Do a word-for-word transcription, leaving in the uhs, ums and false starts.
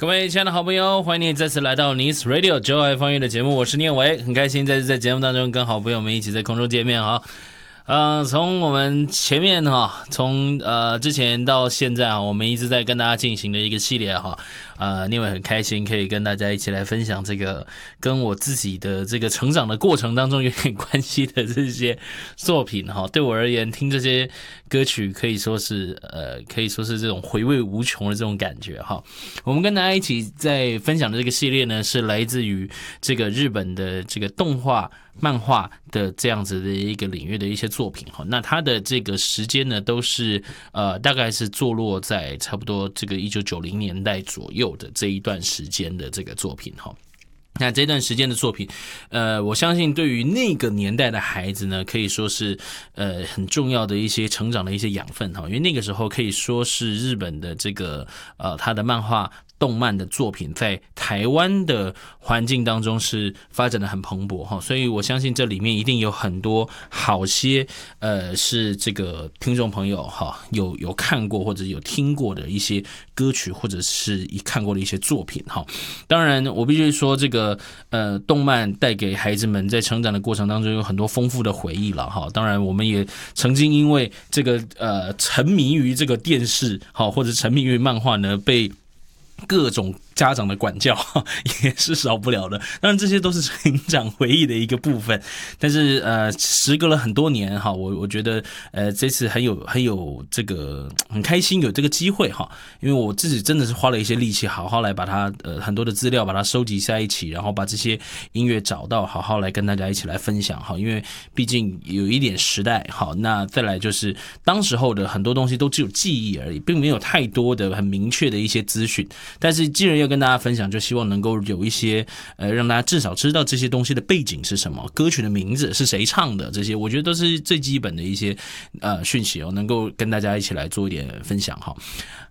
各位亲爱的好朋友，欢迎你再次来到 Nice Radio 九爱方言的节目，我是念维，很开心再次在节目当中跟好朋友们一起在空中见面哈。呃，从我们前面哈，从呃之前到现在啊，我们一直在跟大家进行的一个系列哈，呃，念维很开心可以跟大家一起来分享这个跟我自己的这个成长的过程当中有点关系的这些作品哈。对我而言，听这些歌曲可以说是呃，可以说是这种回味无穷的这种感觉哈。我们跟大家一起在分享的这个系列呢，是来自于这个日本的这个动画漫画的这样子的一个领域的一些作品哈，那它的这个时间呢，都是呃大概是坐落在差不多这个一九九零年代左右的这一段时间的这个作品哈。那这段时间的作品，呃，我相信对于那个年代的孩子呢，可以说是呃很重要的一些成长的一些养分哈，因为那个时候可以说是日本的这个呃他的漫画动漫的作品在台湾的环境当中是发展的很蓬勃哈，所以我相信这里面一定有很多好些呃是这个听众朋友哈有有看过或者有听过的一些歌曲，或者是一看过的一些作品哈。当然我必须说这个呃动漫带给孩子们在成长的过程当中有很多丰富的回忆了哈。当然我们也曾经因为这个呃沉迷于这个电视哈，或者沉迷于漫画呢，被各种家长的管教也是少不了的，当然这些都是成长回忆的一个部分。但是呃，时隔了很多年哈，我我觉得呃这次很有很有这个很开心有这个机会哈，因为我自己真的是花了一些力气，好好来把它呃很多的资料把它收集在一起，然后把这些音乐找到，好好来跟大家一起来分享哈。因为毕竟有一点时代好，那再来就是当时候的很多东西都只有记忆而已，并没有太多的很明确的一些资讯。但是既然要跟大家分享，就希望能够有一些呃，让大家至少知道这些东西的背景是什么，歌曲的名字是谁唱的，这些我觉得都是最基本的一些呃讯息哦，能够跟大家一起来做一点分享哈。